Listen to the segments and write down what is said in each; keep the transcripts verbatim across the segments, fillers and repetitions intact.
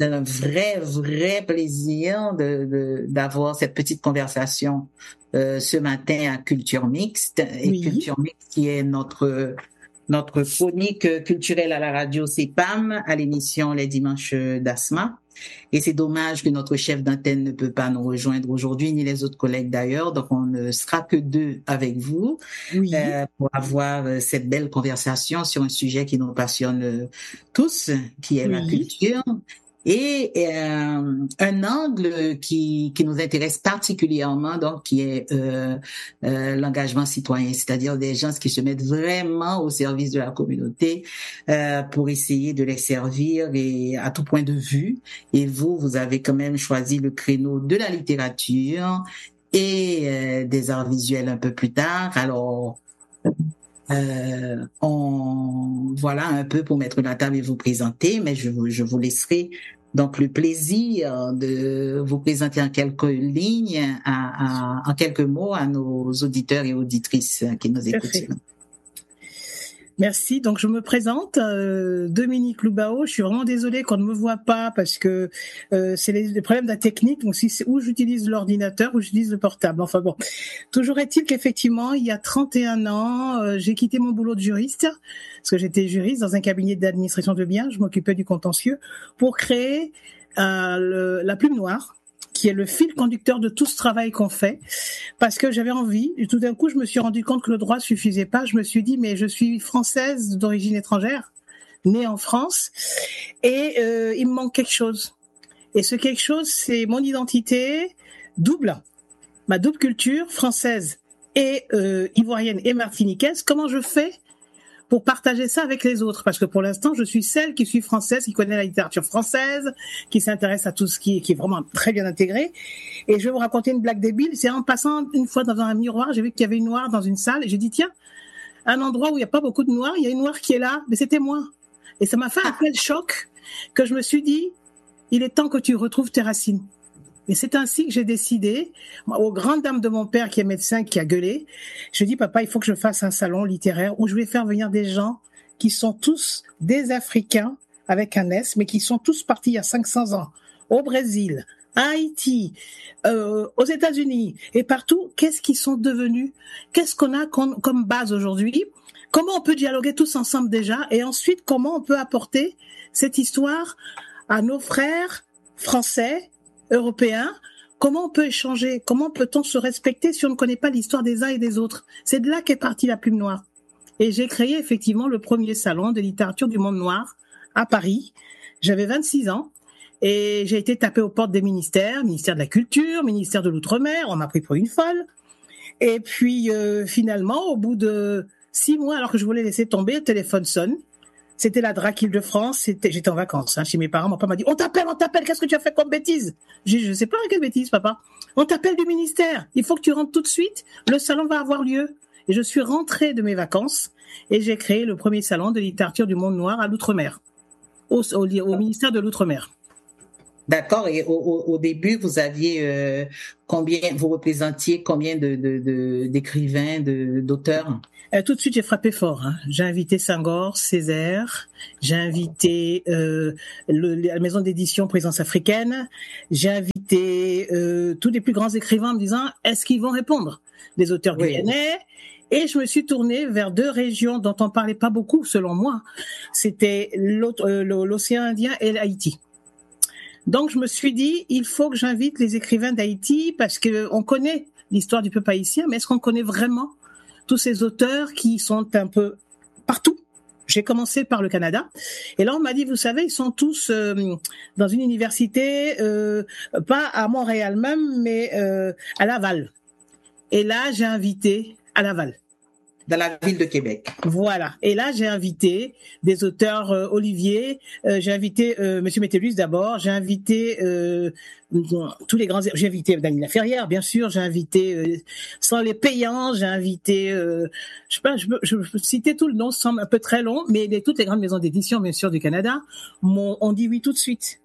un vrai, vrai plaisir de, de d'avoir cette petite conversation euh, ce matin à Culture Mixte. Et Oui. Culture Mixte qui est notre notre chronique culturelle à la radio C P A M, à l'émission Les Dimanches d'Asma. Et c'est dommage que notre chef d'antenne ne peut pas nous rejoindre aujourd'hui, ni les autres collègues d'ailleurs. Donc, on ne sera que deux avec vous Oui. euh, pour avoir euh, cette belle conversation sur un sujet qui nous passionne euh, tous, qui est Oui. la culture. Et euh, un angle qui, qui nous intéresse particulièrement, donc qui est euh, euh, l'engagement citoyen, c'est-à-dire des gens qui se mettent vraiment au service de la communauté euh, pour essayer de les servir et à tout point de vue. Et vous, vous avez quand même choisi le créneau de la littérature et euh, des arts visuels un peu plus tard. Alors, euh, on voilà un peu pour mettre la table et vous présenter, mais je vous, je vous laisserai donc le plaisir de vous présenter en quelques lignes, à, à, en quelques mots à nos auditeurs et auditrices qui nous écoutent. Merci. Donc, je me présente, euh, Dominique Loubao. Je suis vraiment désolée qu'on ne me voit pas parce que euh, c'est les, les problèmes de la technique. Donc, si c'est où j'utilise l'ordinateur ou j'utilise le portable. Enfin bon. Toujours est-il qu'effectivement, il y a trente et un ans, euh, j'ai quitté mon boulot de juriste parce que j'étais juriste dans un cabinet d'administration de biens. Je m'occupais du contentieux pour créer euh, le, la Plume Noire, qui est le fil conducteur de tout ce travail qu'on fait, parce que j'avais envie, et tout d'un coup, je me suis rendu compte que le droit suffisait pas. Je me suis dit, mais je suis française d'origine étrangère, née en France, et euh, il me manque quelque chose. Et ce quelque chose, c'est mon identité double, ma double culture française et euh, ivoirienne et martiniquaise. Comment je fais pour partager ça avec les autres, parce que pour l'instant, je suis celle qui suis française, qui connaît la littérature française, qui s'intéresse à tout ce qui est, qui est vraiment très bien intégré. Et je vais vous raconter une blague débile. C'est en passant une fois dans un miroir, j'ai vu qu'il y avait une noire dans une salle, et j'ai dit, tiens, un endroit où il n'y a pas beaucoup de noirs, il y a une noire qui est là, mais c'était moi. Et ça m'a fait un tel choc que je me suis dit, il est temps que tu retrouves tes racines. Et c'est ainsi que j'ai décidé, aux grandes dames de mon père qui est médecin, qui a gueulé, je dis, papa, il faut que je fasse un salon littéraire où je vais faire venir des gens qui sont tous des Africains, avec un S, mais qui sont tous partis il y a cinq cents ans, au Brésil, à Haïti, euh, aux États-Unis, et partout. Qu'est-ce qu'ils sont devenus? Qu'est-ce qu'on a comme, comme base aujourd'hui? Comment on peut dialoguer tous ensemble déjà? Et ensuite, comment on peut apporter cette histoire à nos frères français, européens? Comment on peut échanger? Comment peut-on se respecter si on ne connaît pas l'histoire des uns et des autres? C'est de là qu'est partie la Plume Noire. Et j'ai créé effectivement le premier salon de littérature du monde noir à Paris. J'avais vingt-six ans et j'ai été tapée aux portes des ministères, ministère de la Culture, ministère de l'Outre-mer. On m'a pris pour une folle. Et puis euh, finalement, au bout de six mois, alors que je voulais laisser tomber, le téléphone sonne. C'était la D R A C Île-de-France, c'était, j'étais en vacances hein, chez mes parents. Mon papa m'a dit, on t'appelle, on t'appelle, qu'est-ce que tu as fait comme bêtise? J'ai dit, je sais pas quelle bêtise, papa. On t'appelle du ministère, il faut que tu rentres tout de suite, le salon va avoir lieu. Et je suis rentrée de mes vacances et j'ai créé le premier salon de littérature du monde noir à l'Outre-mer, au, au, au ministère de l'Outre-mer. D'accord. Et au, au, au début, vous aviez euh, combien, vous représentiez combien de, de, de d'écrivains, de, d'auteurs? Euh, tout de suite, j'ai frappé fort. Hein. J'ai invité Senghor, Césaire, j'ai invité euh, le, la maison d'édition Présence africaine, j'ai invité euh, tous les plus grands écrivains en me disant, est-ce qu'ils vont répondre? Des auteurs Oui. guyanais. Et je me suis tournée vers deux régions dont on parlait pas beaucoup, selon moi. C'était euh, l'océan Indien et l'Haïti. Donc, je me suis dit, il faut que j'invite les écrivains d'Haïti parce que on connaît l'histoire du peuple haïtien, mais est-ce qu'on connaît vraiment tous ces auteurs qui sont un peu partout? J'ai commencé par le Canada. Et là, on m'a dit, vous savez, ils sont tous euh, dans une université, euh, pas à Montréal même, mais euh, à Laval. Et là, j'ai invité à Laval. Dans la ville de Québec. Voilà. Et là, j'ai invité des auteurs euh, Olivier, euh, j'ai invité euh, Monsieur Métellus d'abord, j'ai invité euh, tous les grands, j'ai invité Dany Laferrière, bien sûr, j'ai invité euh, sans les payants, j'ai invité, euh, je sais pas, je peux, je peux citer tout le nom, c'est un peu très long, mais les, toutes les grandes maisons d'édition, bien sûr, du Canada, m'ont ont dit oui tout de suite.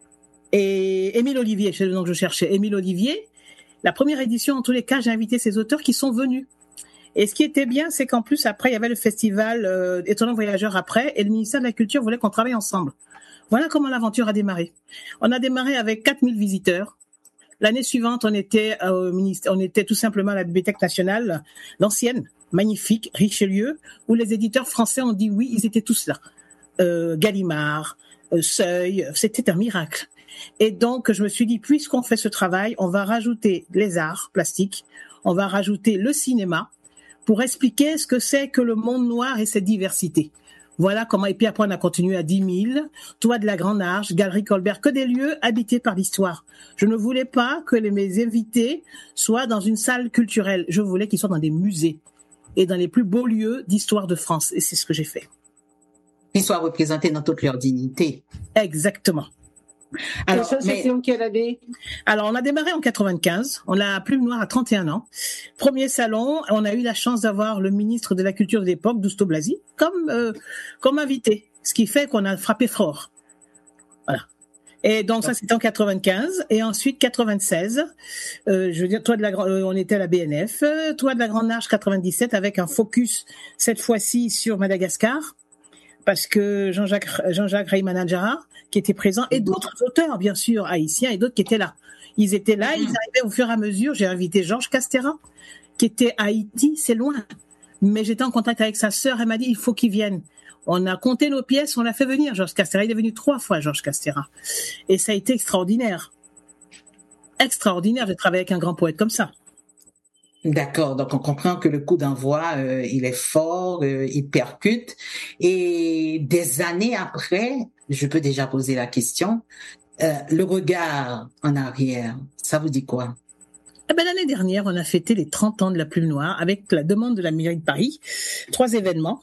Et Émile Olivier, c'est le nom que je cherchais, Émile Olivier. La première édition, en tous les cas, j'ai invité ces auteurs qui sont venus. Et ce qui était bien, c'est qu'en plus, après, il y avait le festival euh, Étonnant Voyageur après, et le ministère de la Culture voulait qu'on travaille ensemble. Voilà comment l'aventure a démarré. On a démarré avec quatre mille visiteurs. L'année suivante, on était au ministère, on était tout simplement à la Bibliothèque nationale, l'ancienne, magnifique, Richelieu, où les éditeurs français ont dit oui, ils étaient tous là. Euh, Gallimard, euh, Seuil, c'était un miracle. Et donc, je me suis dit, puisqu'on fait ce travail, on va rajouter les arts plastiques, on va rajouter le cinéma pour expliquer ce que c'est que le monde noir et cette diversité. Voilà comment, et puis après on a continué à dix mille, Toit de la Grande Arche, Galerie Colbert, que des lieux habités par l'histoire. Je ne voulais pas que les, mes invités soient dans une salle culturelle, je voulais qu'ils soient dans des musées et dans les plus beaux lieux d'histoire de France, et c'est ce que j'ai fait. Qu'ils soient représentés dans toute leur dignité. Exactement. Alors, et ça, mais... c'était en quelle année? Alors, on a démarré en quatre-vingt-quinze. On a Plume Noire à trente et un ans. Premier salon, on a eu la chance d'avoir le ministre de la Culture de l'époque, Dousto Blasi, comme euh, comme invité. Ce qui fait qu'on a frappé fort. Voilà. Et donc ça, c'était en quatre-vingt-quinze. Et ensuite, quatre-vingt-seize, euh, je veux dire, Toit de la, euh, on était à la B N F. Euh, Toit de la Grande Arche, quatre-vingt-dix-sept, avec un focus, cette fois-ci, sur Madagascar. Parce que Jean-Jacques, Jean-Jacques Reimanadjara, qui était présent, et d'autres auteurs, bien sûr, haïtiens, et d'autres qui étaient là. Ils étaient là, ils arrivaient au fur et à mesure. J'ai invité Georges Castera, qui était à Haïti, c'est loin. Mais j'étais en contact avec sa sœur, elle m'a dit, il faut qu'il vienne. On a compté nos pièces, on l'a fait venir, Georges Castera. Il est venu trois fois, Georges Castera. Et ça a été extraordinaire. Extraordinaire de travailler avec un grand poète comme ça. D'accord, donc on comprend que le coup d'envoi, euh, il est fort, euh, il percute. Et des années après, je peux déjà poser la question, euh, le regard en arrière, ça vous dit quoi? Eh ben, l'année dernière, on a fêté les trente ans de la Plume Noire avec la demande de la mairie de Paris, trois événements.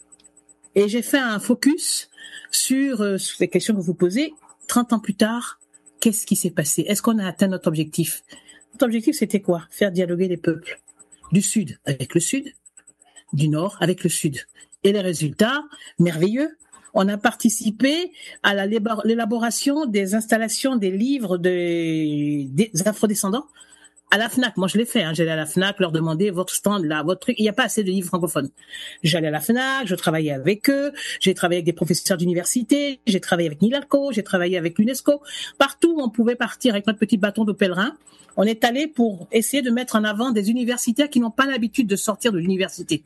Et j'ai fait un focus sur, euh, sur les questions que vous posez. trente ans plus tard, qu'est-ce qui s'est passé? Est-ce qu'on a atteint notre objectif? Notre objectif, c'était quoi? Faire dialoguer les peuples. Du Sud avec le Sud, du Nord avec le Sud. Et les résultats, merveilleux. On a participé à la l'élaboration des installations des livres des, des afrodescendants à la FNAC. Moi, je l'ai fait. Hein. J'allais à la FNAC leur demander votre stand là, votre truc. Il n'y a pas assez de livres francophones. J'allais à la FNAC, je travaillais avec eux. J'ai travaillé avec des professeurs d'université. J'ai travaillé avec Nilalco. J'ai travaillé avec l'UNESCO. Partout où on pouvait partir avec notre petit bâton de pèlerin, on est allé pour essayer de mettre en avant des universitaires qui n'ont pas l'habitude de sortir de l'université.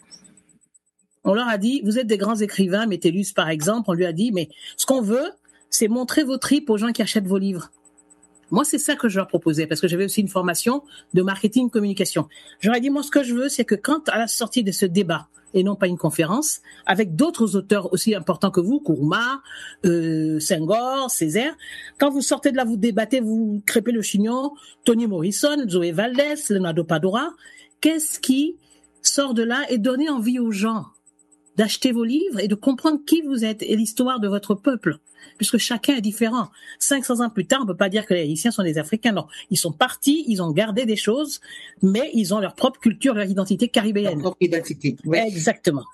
On leur a dit, vous êtes des grands écrivains, Métellus par exemple, on lui a dit, mais ce qu'on veut, c'est montrer vos tripes aux gens qui achètent vos livres. Moi, c'est ça que je leur proposais, parce que j'avais aussi une formation de marketing communication. J'aurais dit, moi, ce que je veux, c'est que quand, à la sortie de ce débat, et non pas une conférence, avec d'autres auteurs aussi importants que vous, Kourouma, euh, Senghor, Césaire, quand vous sortez de là, vous débattez, vous crêpez le chignon, Toni Morrison, Zoé Valdés, Leonardo Padura, qu'est-ce qui sort de là et donner envie aux gens d'acheter vos livres et de comprendre qui vous êtes et l'histoire de votre peuple, puisque chacun est différent. cinq cents ans plus tard, on peut pas dire que les Haïtiens sont des Africains, non. Ils sont partis, ils ont gardé des choses, mais ils ont leur propre culture, leur identité caribéenne. Leur propre identité, oui. Exactement.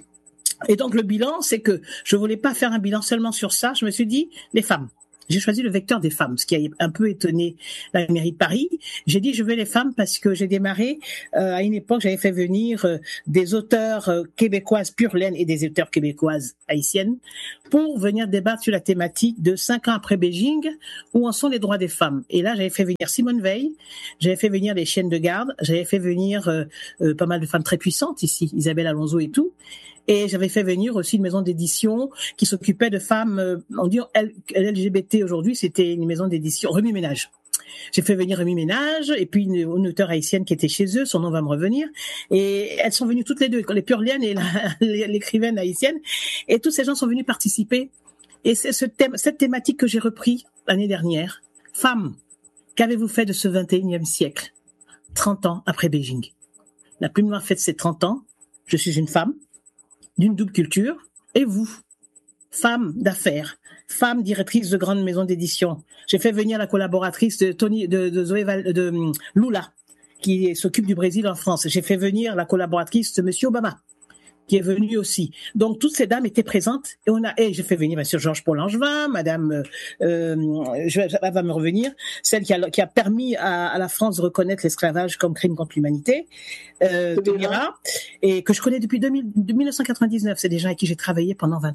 Et donc, le bilan, c'est que je voulais pas faire un bilan seulement sur ça. Je me suis dit, les femmes. J'ai choisi le vecteur des femmes, ce qui a un peu étonné la mairie de Paris. J'ai dit je veux les femmes parce que j'ai démarré euh, à une époque, j'avais fait venir euh, des auteurs euh, québécoises pure laine et des auteurs québécoises haïtiennes pour venir débattre sur la thématique de cinq ans après Beijing, où en sont les droits des femmes. Et là, j'avais fait venir Simone Veil, j'avais fait venir les chiennes de garde, j'avais fait venir euh, euh, pas mal de femmes très puissantes ici, Isabelle Alonso et tout. Et j'avais fait venir aussi une maison d'édition qui s'occupait de femmes, euh, on dit L G B T aujourd'hui, c'était une maison d'édition, Remi Ménage. J'ai fait venir Remi Ménage et puis une, une auteure haïtienne qui était chez eux, son nom va me revenir. Et elles sont venues toutes les deux, les Purliennes et la, l'écrivaine haïtienne. Et tous ces gens sont venus participer. Et c'est ce thème, cette thématique que j'ai repris l'année dernière. Femmes, qu'avez-vous fait de ce vingt et unième siècle? trente ans après Beijing. La Plume Noire fête ses trente ans. Je suis une femme d'une double culture, et vous, femme d'affaires, femme directrice de grande maison d'édition. J'ai fait venir la collaboratrice de Tony, de, de Zoé Val, de um, Lula, qui s'occupe du Brésil en France. J'ai fait venir la collaboratrice de Monsieur Obama, qui est venue aussi. Donc toutes ces dames étaient présentes et on a et j'ai fait venir bien sûr Georges Paul Langevin, Madame euh, je, elle va me revenir, celle qui a qui a permis à, à la France de reconnaître l'esclavage comme crime contre l'humanité, euh, Taubira, et que je connais depuis deux mille, mille neuf cent quatre-vingt-dix-neuf. C'est des gens avec qui j'ai travaillé pendant vingt ans.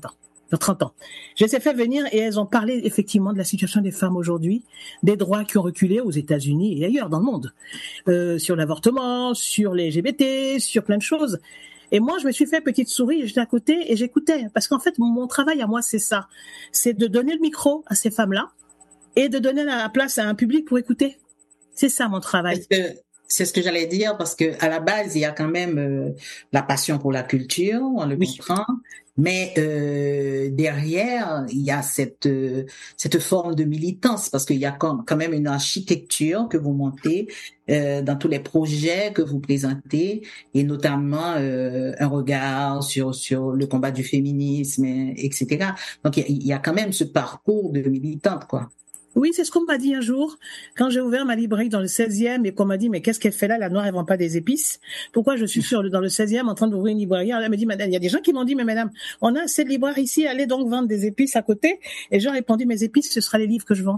trente ans. Je les ai fait venir et elles ont parlé effectivement de la situation des femmes aujourd'hui, des droits qui ont reculé aux États-Unis et ailleurs dans le monde, euh, sur l'avortement, sur les L G B T, sur plein de choses. Et moi, je me suis fait petite souris, j'étais à côté et j'écoutais. Parce qu'en fait, mon travail à moi, c'est ça. C'est de donner le micro à ces femmes-là et de donner la place à un public pour écouter. C'est ça mon travail. Parce que c'est ce que j'allais dire, parce que à la base, il y a quand même euh, la passion pour la culture, on le Oui. comprend. Mais euh, derrière, il y a cette euh, cette forme de militance, parce qu'il y a quand, quand même une architecture que vous montez euh, dans tous les projets que vous présentez, et notamment euh, un regard sur sur le combat du féminisme, et cetera. Donc il y, a, il y a quand même ce parcours de militante, quoi. Oui, c'est ce qu'on m'a dit un jour, quand j'ai ouvert ma librairie dans le seizième et qu'on m'a dit, mais qu'est-ce qu'elle fait là, la Noire, elle vend pas des épices? Pourquoi je suis sur le, dans le seizième en train d'ouvrir une librairie? Elle me dit, madame, il y a des gens qui m'ont dit, mais madame, on a cette librairie ici, allez donc vendre des épices à côté. Et j'ai répondu, mes épices, ce sera les livres que je vends.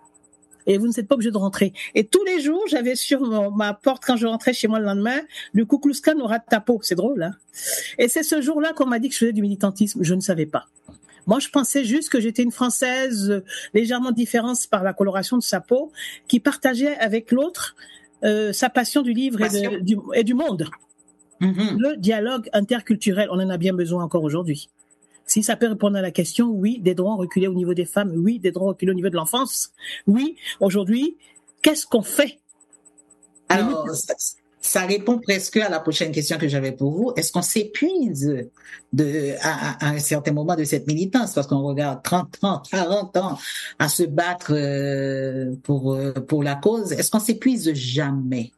Et vous ne êtes pas obligé de rentrer. Et tous les jours, j'avais sur mon, ma porte, quand je rentrais chez moi le lendemain, le Ku Klux Klan au ras de ta peau. C'est drôle, hein? Et c'est ce jour-là qu'on m'a dit que je faisais du militantisme. Je ne savais pas. Moi, je pensais juste que j'étais une Française euh, légèrement différente par la coloration de sa peau, qui partageait avec l'autre euh, sa passion du livre et, de, du, et du monde. Mm-hmm. Le dialogue interculturel, on en a bien besoin encore aujourd'hui. Si ça peut répondre à la question, oui, des droits reculés au niveau des femmes, oui, des droits reculés au niveau de l'enfance, oui, aujourd'hui, qu'est-ce qu'on fait? Alors, ça, ça répond presque à la prochaine question que j'avais pour vous. Est-ce qu'on s'épuise de, à, à un certain moment de cette militance? Parce qu'on regarde trente, trente, quarante ans à se battre euh, pour, pour la cause. Est-ce qu'on s'épuise jamais?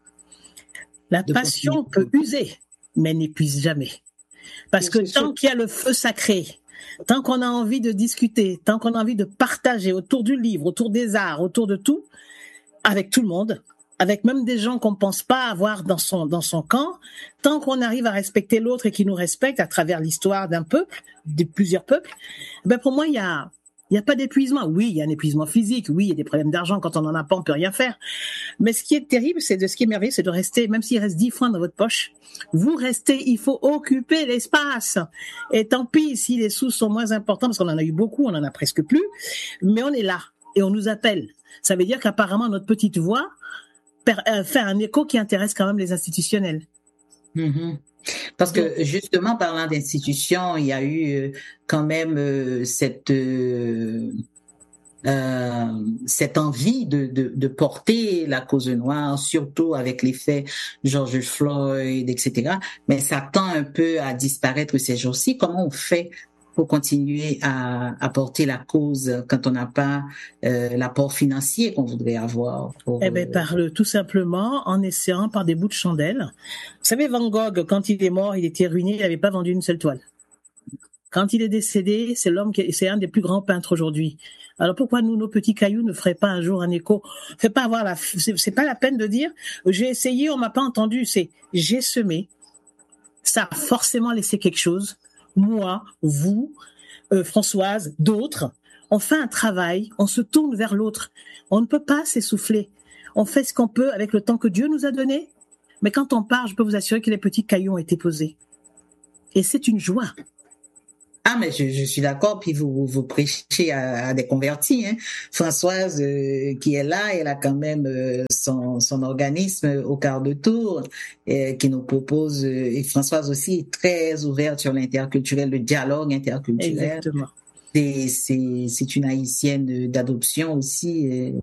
La passion peut user, mais n'épuise jamais. Parce que tant qu'il y a le feu sacré, tant qu'on a envie de discuter, tant qu'on a envie de partager autour du livre, autour des arts, autour de tout, avec tout le monde, avec même des gens qu'on ne pense pas avoir dans son, dans son camp, tant qu'on arrive à respecter l'autre et qu'il nous respecte à travers l'histoire d'un peuple, de plusieurs peuples, ben pour moi, il y a, il y a pas d'épuisement. Oui, il y a un épuisement physique. Oui, il y a des problèmes d'argent. Quand on en a pas, on peut rien faire. Mais ce qui est terrible, c'est de ce qui est merveilleux, c'est de rester, même s'il reste dix francs dans votre poche, vous restez, il faut occuper l'espace. Et tant pis si les sous sont moins importants, parce qu'on en a eu beaucoup, on en a presque plus, mais on est là et on nous appelle. Ça veut dire qu'apparemment, notre petite voix fait un écho qui intéresse quand même les institutionnels. Mm-hmm. Parce que justement, parlant d'institutions, il y a eu quand même euh, cette euh, euh, cette envie de, de, de porter la cause noire, surtout avec les faits George Floyd, et cetera. Mais ça tend un peu à disparaître ces jours-ci. Comment on fait pour continuer à, à porter la cause quand on n'a pas euh, l'apport financier qu'on voudrait avoir? Pour, eh ben, par le, tout simplement en essayant par des bouts de chandelle. Vous savez, Van Gogh, quand il est mort, il était ruiné, il n'avait pas vendu une seule toile. Quand il est décédé, c'est l'homme qui, c'est un des plus grands peintres aujourd'hui. Alors pourquoi nous, nos petits cailloux, ne feraient pas un jour un écho? Fait pas avoir la, c'est, c'est pas la peine de dire, j'ai essayé, on m'a pas entendu. C'est, j'ai semé. Ça a forcément laissé quelque chose. Moi, vous, euh, Françoise, d'autres, on fait un travail, on se tourne vers l'autre. On ne peut pas s'essouffler. On fait ce qu'on peut avec le temps que Dieu nous a donné. Mais quand on part, je peux vous assurer que les petits cailloux ont été posés. Et c'est une joie. Ah, mais je, je suis d'accord. Puis vous, vous prêchez à, à des convertis. Hein. Françoise, euh, qui est là, elle a quand même euh, son, son organisme au quart de tour, euh, qui nous propose. Euh, et Françoise aussi est très ouverte sur l'interculturel, le dialogue interculturel. Exactement. C'est, c'est, c'est une haïtienne d'adoption aussi. Euh,